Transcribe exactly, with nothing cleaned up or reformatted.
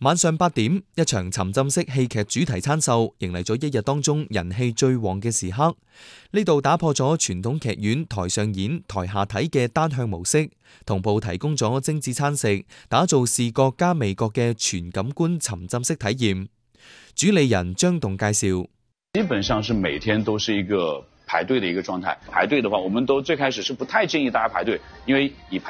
晚上八點，一場沉浸式戲劇主題餐秀迎嚟咗一日當中人氣最旺嘅時刻。呢度打破咗傳統劇院台上演台下睇嘅單向模式，同步提供咗精緻餐食，打造視覺加味覺嘅全感官沉浸式體驗。主理人張棟介紹： 基本上是每天都是一個排隊的一個狀態。排隊的話，我們都最開始是不太建議大家排隊，因為以排